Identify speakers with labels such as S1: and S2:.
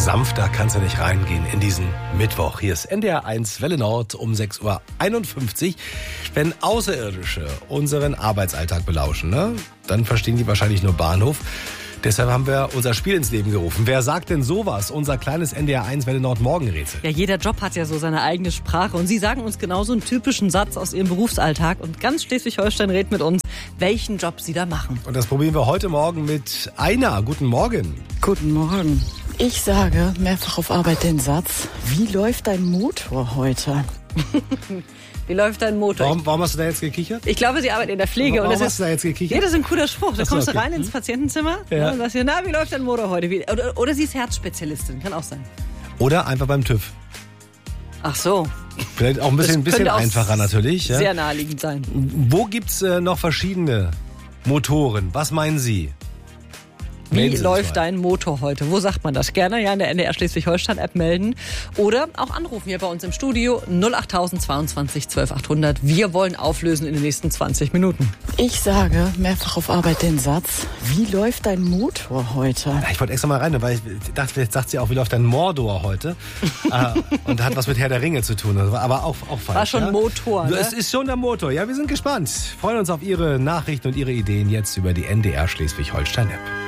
S1: Sanfter kann's ja nicht reingehen in diesen Mittwoch. Hier ist NDR 1 Welle Nord um 6.51 Uhr. Wenn Außerirdische unseren Arbeitsalltag belauschen, ne, dann verstehen die wahrscheinlich nur Bahnhof. Deshalb haben wir unser Spiel ins Leben gerufen. Wer sagt denn sowas? Unser kleines NDR 1 Welle Nord Morgenrätsel.
S2: Ja, jeder Job hat ja so seine eigene Sprache. Und Sie sagen uns genau so einen typischen Satz aus Ihrem Berufsalltag. Und ganz Schleswig-Holstein redet mit uns, welchen Job Sie da machen.
S1: Und das probieren wir heute Morgen mit Aina. Guten Morgen.
S3: Guten Morgen. Ich sage mehrfach auf Arbeit den Satz, wie läuft dein Motor heute?
S2: Wie läuft dein Motor?
S1: Warum hast du da jetzt gekichert?
S2: Ich glaube, Sie arbeiten in der Pflege.
S1: Warum
S2: und das
S1: hast du da jetzt gekichert?
S2: Ja, das ist ein cooler Spruch. Da kommst du
S1: okay.
S2: rein ins Patientenzimmer und sagst dir, na, wie läuft dein Motor heute? Oder sie ist Herzspezialistin, kann auch sein.
S1: Oder einfach beim TÜV.
S2: Ach so.
S1: Vielleicht auch ein bisschen
S2: auch
S1: einfacher natürlich. Ja?
S2: Sehr naheliegend sein.
S1: Wo gibt's noch verschiedene Motoren? Was meinen Sie?
S2: Wie läuft dein Motor heute? Wo sagt man das? Gerne ja in der NDR Schleswig-Holstein-App melden. Oder auch anrufen hier bei uns im Studio 08022 12800. Wir wollen auflösen in den nächsten 20 Minuten.
S3: Ich sage mehrfach auf Arbeit den Satz, wie läuft dein Motor heute?
S1: Ich wollte extra mal rein, weil ich dachte, vielleicht sagt sie auch, wie läuft dein Mordor heute? Und hat was mit Herr der Ringe zu tun. Aber auch falsch.
S2: War schon Motor, ne?
S1: Es ist schon der Motor. Ja, wir sind gespannt. Freuen uns auf Ihre Nachrichten und Ihre Ideen jetzt über die NDR Schleswig-Holstein-App.